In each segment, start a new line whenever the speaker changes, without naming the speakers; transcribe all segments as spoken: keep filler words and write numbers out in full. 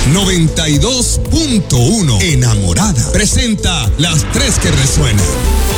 noventa y dos punto uno. Enamorada presenta las tres que resuenan.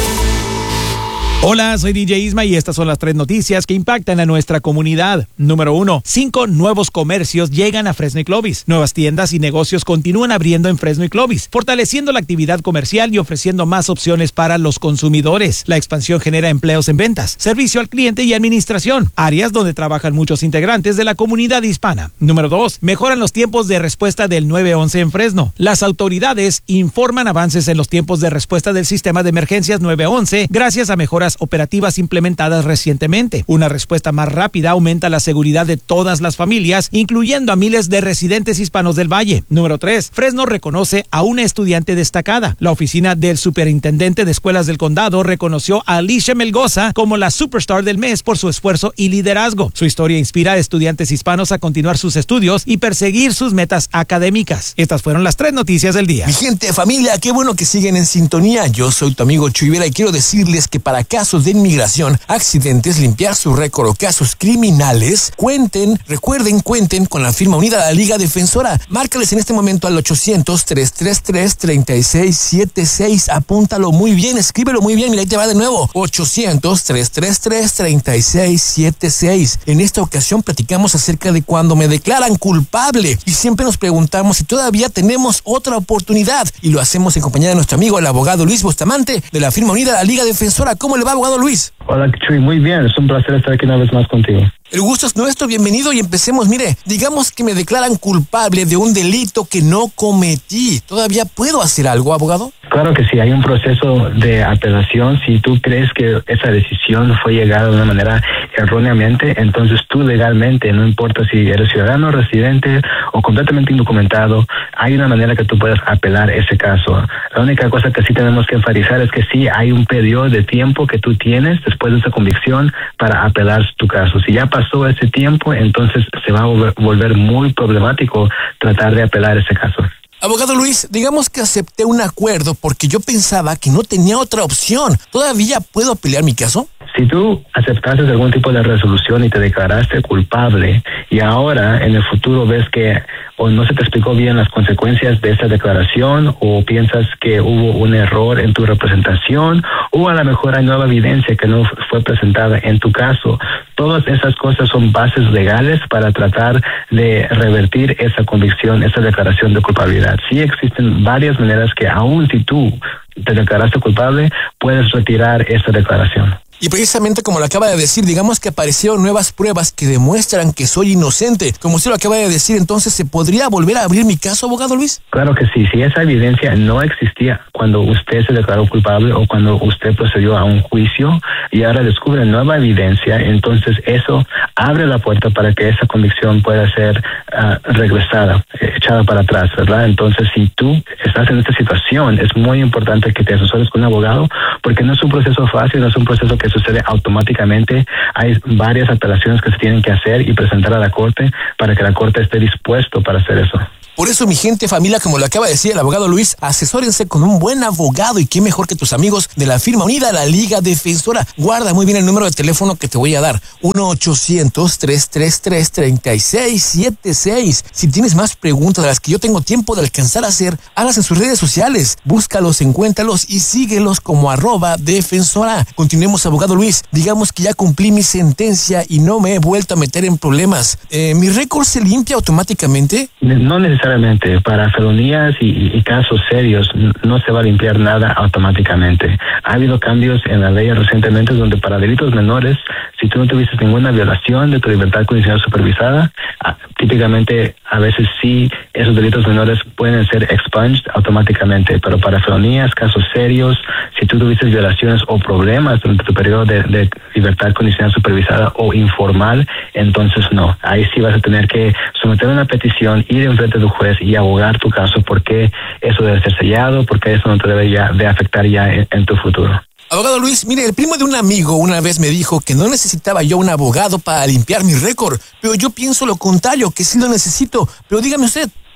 Hola, soy D J Isma y estas son las tres noticias que impactan a nuestra comunidad. Número uno, cinco nuevos comercios llegan a Fresno y Clovis. Nuevas tiendas y negocios continúan abriendo en Fresno y Clovis, fortaleciendo la actividad comercial y ofreciendo más opciones para los consumidores. La expansión genera empleos en ventas, servicio al cliente y administración, áreas donde trabajan muchos integrantes de la comunidad hispana. Número dos, mejoran los tiempos de respuesta del nueve once en Fresno. Las autoridades informan avances en los tiempos de respuesta del sistema de emergencias nueve once gracias a mejoras operativas implementadas recientemente. Una respuesta más rápida aumenta la seguridad de todas las familias, incluyendo a miles de residentes hispanos del Valle. Número tres, Fresno reconoce a una estudiante destacada. La oficina del superintendente de escuelas del condado reconoció a Alicia Melgoza como la superstar del mes por su esfuerzo y liderazgo. Su historia inspira a estudiantes hispanos a continuar sus estudios y perseguir sus metas académicas. Estas fueron las tres noticias del día.
Mi gente, familia, qué bueno que siguen en sintonía. Yo soy tu amigo Chuy Vera y quiero decirles que para casos de inmigración, accidentes, limpiar su récord o casos criminales, cuenten, recuerden, cuenten con la firma unida a la Liga Defensora. Márcales en este momento al ochocientos, tres tres tres, tres seis siete seis. Apúntalo muy bien, escríbelo muy bien, mira, ahí te va de nuevo. ochocientos, tres tres tres, tres seis siete seis. En esta ocasión platicamos acerca de cuando me declaran culpable y siempre nos preguntamos si todavía tenemos otra oportunidad, y lo hacemos en compañía de nuestro amigo el abogado Luis Bustamante de la firma unida a la Liga Defensora. ¿Cómo le va, abogado Luis?
Hola, Chuy, muy bien, es un placer estar aquí una vez más contigo.
El gusto es nuestro, bienvenido y empecemos. Mire, digamos que me declaran culpable de un delito que no cometí. ¿Todavía puedo hacer algo, abogado?
Claro que sí, hay un proceso de apelación. Si tú crees que esa decisión fue llegada de una manera erróneamente, entonces tú legalmente, no importa si eres ciudadano, residente o completamente indocumentado, hay una manera que tú puedas apelar ese caso. La única cosa que sí tenemos que enfatizar es que sí hay un periodo de tiempo que tú tienes después de esa convicción para apelar tu caso. Si ya pasó ese tiempo, entonces se va a volver muy problemático tratar de apelar ese caso.
Abogado Luis, digamos que acepté un acuerdo porque yo pensaba que no tenía otra opción. ¿Todavía puedo pelear mi caso?
Si tú aceptaste algún tipo de resolución y te declaraste culpable y ahora en el futuro ves que o no se te explicó bien las consecuencias de esa declaración o piensas que hubo un error en tu representación o a lo mejor hay nueva evidencia que no fue presentada en tu caso, todas esas cosas son bases legales para tratar de revertir esa convicción, esa declaración de culpabilidad. Sí existen varias maneras que aún si tú te declaraste culpable, puedes retirar esa declaración.
Y precisamente como lo acaba de decir, digamos que aparecieron nuevas pruebas que demuestran que soy inocente. Como usted lo acaba de decir, entonces, ¿se podría volver a abrir mi caso, abogado Luis?
Claro que sí. Si esa evidencia no existía cuando usted se declaró culpable o cuando usted procedió a un juicio y ahora descubre nueva evidencia, entonces eso abre la puerta para que esa convicción pueda ser uh, regresada, echada para atrás, ¿verdad? Entonces, si tú estás en esta situación, es muy importante que te asesores con un abogado porque no es un proceso fácil, no es un proceso que sucede automáticamente. Hay varias apelaciones que se tienen que hacer y presentar a la corte para que la corte esté dispuesto para hacer eso.
Por eso, mi gente, familia, como lo acaba de decir el abogado Luis, asesórense con un buen abogado y qué mejor que tus amigos de la firma unida, la Liga Defensora. Guarda muy bien el número de teléfono que te voy a dar, uno ochocientos, tres tres tres, tres seis siete seis. Si tienes más preguntas de las que yo tengo tiempo de alcanzar a hacer, hazlas en sus redes sociales, búscalos, encuéntralos y síguelos como arroba defensora. Continuemos, abogado Luis, digamos que ya cumplí mi sentencia y no me he vuelto a meter en problemas. Eh, ¿Mi récord se limpia automáticamente?
No necesariamente. Para felonías y, y casos serios no se va a limpiar nada automáticamente. Ha habido cambios en la ley recientemente donde para delitos menores, si tú no tuviste ninguna violación de tu libertad condicional supervisada, típicamente a veces sí esos delitos menores pueden ser expunged automáticamente, pero para felonías, casos serios, si tú tuviste violaciones o problemas durante tu periodo de, de libertad condicional supervisada o informal, entonces no. Ahí sí vas a tener que someter una petición, ir enfrente de un juez y abogar tu caso porque eso debe ser sellado, porque eso no te debe ya de afectar ya en, en tu futuro.
Abogado Luis, mire, el primo de un amigo una vez me dijo que no necesitaba yo un abogado para limpiar mi récord, pero yo pienso lo contrario, que sí lo necesito. Pero dígame usted.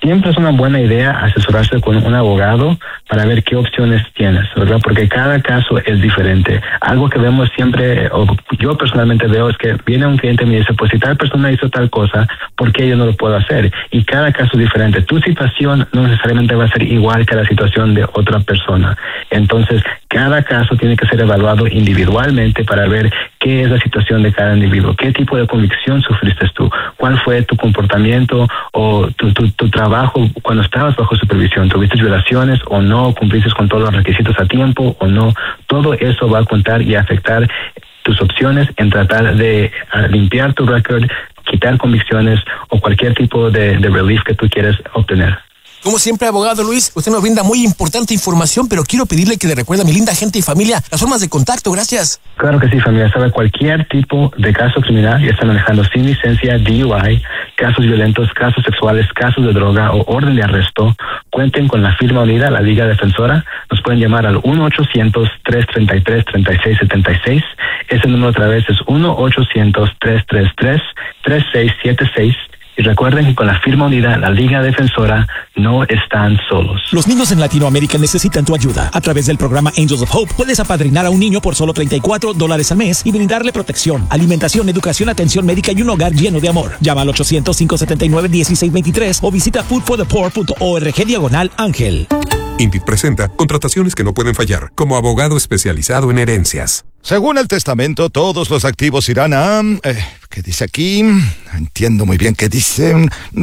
siempre es una buena idea asesorarse con un abogado para ver qué opciones tienes, ¿verdad? Porque cada caso es diferente. Algo que vemos siempre, o yo personalmente veo, es que viene un cliente y me dice, pues si tal persona hizo tal cosa, ¿por qué yo no lo puedo hacer? Y cada caso es diferente. Tu situación no necesariamente va a ser igual que la situación de otra persona. Entonces, cada caso tiene que ser evaluado individualmente para ver qué es la situación de cada individuo, qué tipo de convicción sufriste tú, cuál fue tu comportamiento o tu, tu, tu trabajo cuando estabas bajo supervisión, tuviste violaciones o no, cumpliste con todos los requisitos a tiempo o no. Todo eso va a contar y afectar tus opciones en tratar de uh, limpiar tu récord, quitar convicciones o cualquier tipo de, de relief que tú quieres obtener.
Como siempre, abogado Luis, usted nos brinda muy importante información, pero quiero pedirle que le recuerde a mi linda gente y familia las formas de contacto. Gracias.
Claro que sí, familia. Sabe, cualquier tipo de caso criminal, ya está manejando sin licencia, D U I, casos violentos, casos sexuales, casos de droga o orden de arresto, cuenten con la firma unida, la Liga Defensora. Nos pueden llamar al uno ochocientos, tres treinta y tres, treinta y seis setenta y seis. Ese número otra vez es uno ochocientos, tres treinta y tres, treinta y seis setenta y seis. Y recuerden que con la firma unida, la Liga Defensora, no están solos.
Los niños en Latinoamérica necesitan tu ayuda. A través del programa Angels of Hope, puedes apadrinar a un niño por solo treinta y cuatro dólares al mes y brindarle protección, alimentación, educación, atención médica y un hogar lleno de amor. Llama al ochocientos, cinco setenta y nueve, dieciséis veintitrés o visita food for the poor punto org diagonal ángel.
Indeed presenta contrataciones que no pueden fallar, como abogado especializado en herencias.
Según el testamento, todos los activos irán a... Eh, ¿Qué dice aquí? Entiendo muy bien qué dice.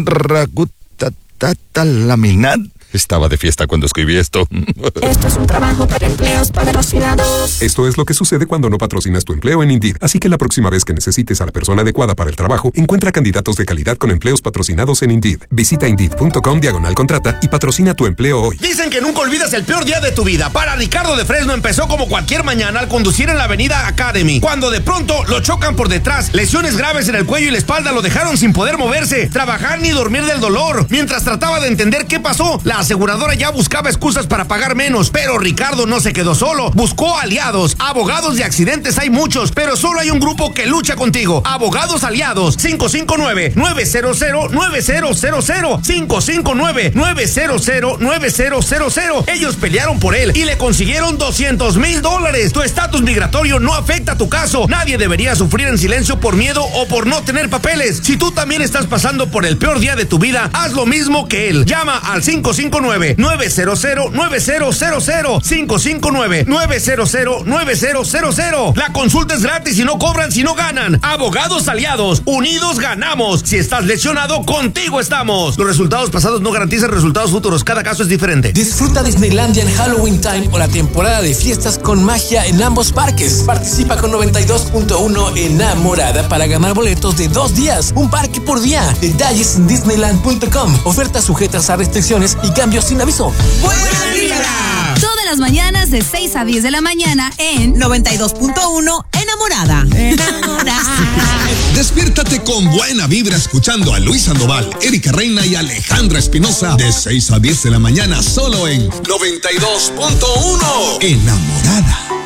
Ragutatatalaminat. Estaba de fiesta cuando escribí esto.
Esto es un trabajo para empleos patrocinados.
Esto es lo que sucede cuando no patrocinas tu empleo en Indeed. Así que la próxima vez que necesites a la persona adecuada para el trabajo, encuentra candidatos de calidad con empleos patrocinados en Indeed. Visita Indeed.com diagonal contrata y patrocina tu empleo hoy.
Dicen que nunca olvidas el peor día de tu vida. Para Ricardo de Fresno empezó como cualquier mañana al conducir en la avenida Academy, cuando de pronto lo chocan por detrás. Lesiones graves en el cuello y la espalda lo dejaron sin poder moverse, trabajar ni dormir del dolor. Mientras trataba de entender qué pasó, la aseguradora ya buscaba excusas para pagar menos, pero Ricardo no se quedó solo, buscó aliados. Abogados de accidentes hay muchos, pero solo hay un grupo que lucha contigo. Abogados Aliados. Cinco cinco nueve, nueve cero cero, nueve cero cero cero. Cinco cinco nueve, nueve cero cero, nueve cero cero cero. Ellos pelearon por él y le consiguieron doscientos mil dólares. Tu estatus migratorio no afecta a tu caso. Nadie debería sufrir en silencio por miedo o por no tener papeles. Si tú también estás pasando por el peor día de tu vida, haz lo mismo que él. Llama al cinco cinco nueve, nueve cero cero, nueve cero cero cero. cinco cinco nueve, nueve cero cero, nueve cero cero cero. La consulta es gratis y no cobran si no ganan. Abogados Aliados. Unidos ganamos. Si estás lesionado, contigo estamos. Los resultados pasados no garantizan resultados futuros. Cada caso es diferente.
Disfruta Disneylandia en Halloween Time o la temporada de fiestas con magia en ambos parques. Participa con noventa y dos punto uno Enamorada para ganar boletos de dos días. Un parque por día. Detalles en disneyland punto com. Ofertas sujetas a restricciones y cambios sin aviso.
¡Buena vibra! Todas las mañanas de seis a diez de la mañana en noventa y dos punto uno Enamorada. Enamorada.
Despiértate con buena vibra escuchando a Luis Sandoval, Erika Reina y Alejandra Espinosa de seis a diez de la mañana solo en noventa y dos punto uno Enamorada.